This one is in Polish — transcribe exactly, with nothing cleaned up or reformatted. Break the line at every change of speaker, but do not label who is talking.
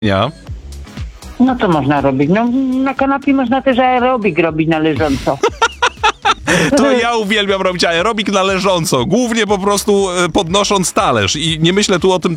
Ja.
No co można robić? No na kanapie można też aerobik robić na leżąco.
To ja uwielbiam robić aerobik na leżąco, głównie po prostu e, podnosząc talerz i nie myślę tu o tym